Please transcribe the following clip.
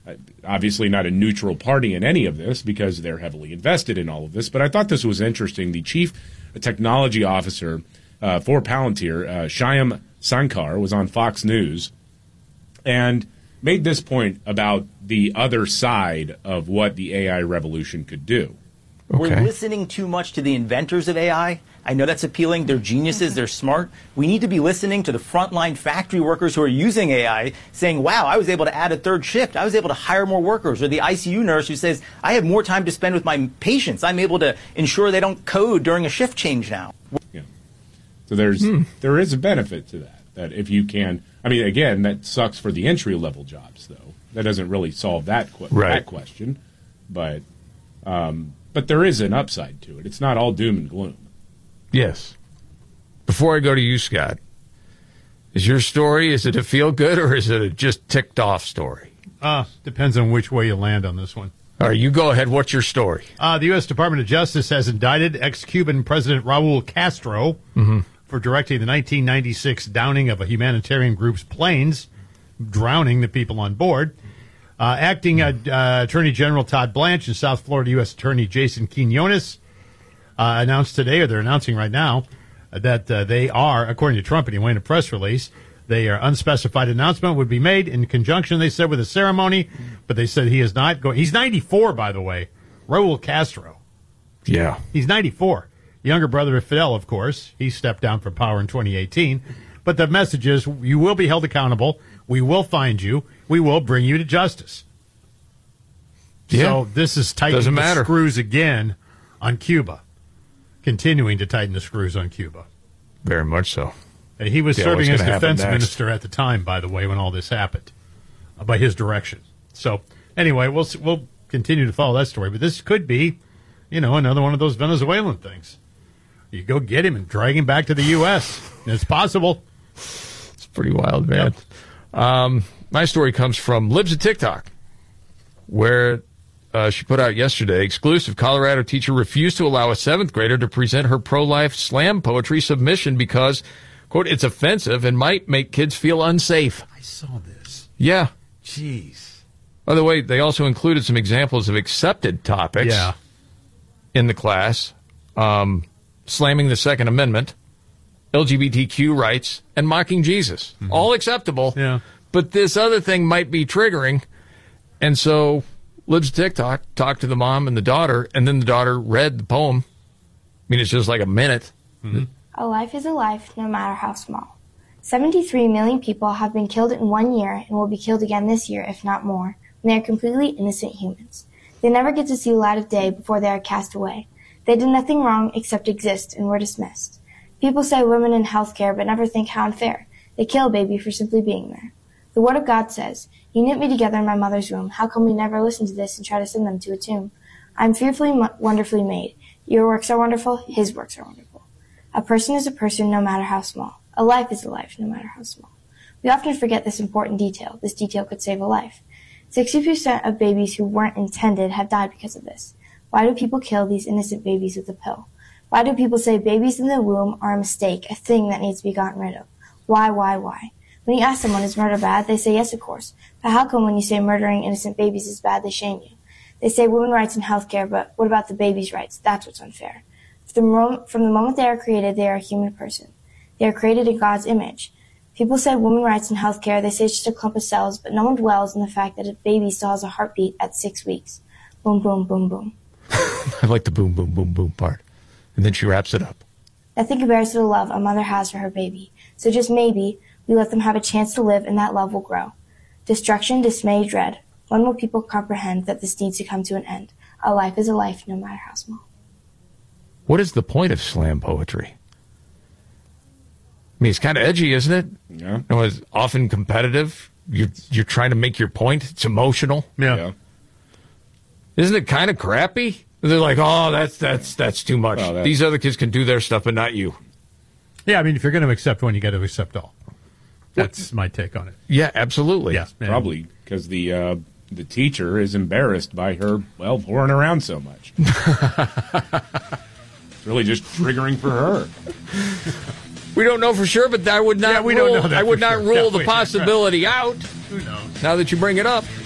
obviously not a neutral party in any of this because they're heavily invested in all of this. But I thought this was interesting. The chief technology officer for Palantir, Shyam Sankar, was on Fox News and made this point about the other side of what the AI revolution could do. Okay. We're listening too much to the inventors of AI. I know that's appealing. They're geniuses. They're smart. We need to be listening to the frontline factory workers who are using AI saying, wow, I was able to add a third shift. I was able to hire more workers. Or the ICU nurse who says, I have more time to spend with my patients. I'm able to ensure they don't code during a shift change now. Yeah. So there is a benefit to that. That if you can, I mean, again, that sucks for the entry-level jobs, though. That doesn't really solve that question. But there is an upside to it. It's not all doom and gloom. Yes. Before I go to you, Scott, is your story, is it a feel-good or is it a just ticked-off story? Depends on which way you land on this one. All right, you go ahead. What's your story? The U.S. Department of Justice has indicted ex-Cuban President Raul Castro for directing the 1996 downing of a humanitarian group's planes, drowning the people on board. Acting Attorney General Todd Blanche and South Florida U.S. Attorney Jason Quinones announced today, or they're announcing right now, that they are, according to Trump anyway, in a press release, they are unspecified announcement would be made in conjunction, they said, with a ceremony, but they said he is not going. He's 94, by the way, Raul Castro. Yeah. He's 94. Younger brother of Fidel, of course. He stepped down from power in 2018. But the message is, you will be held accountable. We will find you. We will bring you to justice. Yeah. So this is tightening the screws again on Cuba. Continuing to tighten the screws on Cuba. Very much so. He was serving as defense minister at the time, by the way, when all this happened, by his direction. So anyway, we'll continue to follow that story. But this could be, another one of those Venezuelan things. You go get him and drag him back to the U.S. It's possible. It's pretty wild, man. Yep. My story comes from Libs of TikTok, where she put out yesterday, exclusive Colorado teacher refused to allow a 7th grader to present her pro-life slam poetry submission because, quote, it's offensive and might make kids feel unsafe. I saw this. Yeah. Jeez. By the way, they also included some examples of accepted topics in the class. Slamming the Second Amendment, LGBTQ rights, and mocking Jesus. Mm-hmm. All acceptable. Yeah. But this other thing might be triggering. And so Libs TikTok talked to the mom and the daughter, and then the daughter read the poem. I mean, it's just like a minute. Mm-hmm. A life is a life, no matter how small. 73 million people have been killed in 1 year and will be killed again this year, if not more, when they are completely innocent humans. They never get to see the light of day before they are cast away. They did nothing wrong except exist and were dismissed. People say women in healthcare but never think how unfair. They kill a baby for simply being there. The Word of God says, You knit me together in my mother's womb. How come we never listen to this and try to send them to a tomb? I am fearfully, wonderfully made. Your works are wonderful. His works are wonderful. A person is a person no matter how small. A life is a life no matter how small. We often forget this important detail. This detail could save a life. 60% of babies who weren't intended have died because of this. Why do people kill these innocent babies with a pill? Why do people say babies in the womb are a mistake, a thing that needs to be gotten rid of? Why? When you ask someone, is murder bad? They say yes, of course. But how come when you say murdering innocent babies is bad, they shame you? They say women's rights in healthcare, but what about the baby's rights? That's what's unfair. From the moment they are created, they are a human person. They are created in God's image. People say women's rights in healthcare, they say it's just a clump of cells, but no one dwells on the fact that a baby still has a heartbeat at 6 weeks. Boom, boom, boom, boom. I like the boom, boom, boom, boom part. And then she wraps it up. Nothing compares to the love a mother has for her baby. So just maybe, we let them have a chance to live and that love will grow. Destruction, dismay, dread. When will people comprehend that this needs to come to an end? A life is a life, no matter how small. What is the point of slam poetry? I mean, it's kind of edgy, isn't it? Yeah. It's often competitive. You're trying to make your point. It's emotional. Yeah. Isn't it kind of crappy? They're like, oh, that's too much. Well, these other kids can do their stuff, but not you. Yeah, I mean, if you're going to accept one, you got to accept all. That's my take on it. Yeah, absolutely. Yeah, probably because the teacher is embarrassed by her, whoring around so much. It's really just triggering for her. We don't know for sure, but I would not. We don't know that I would not rule the possibility out. Who knows? Now that you bring it up.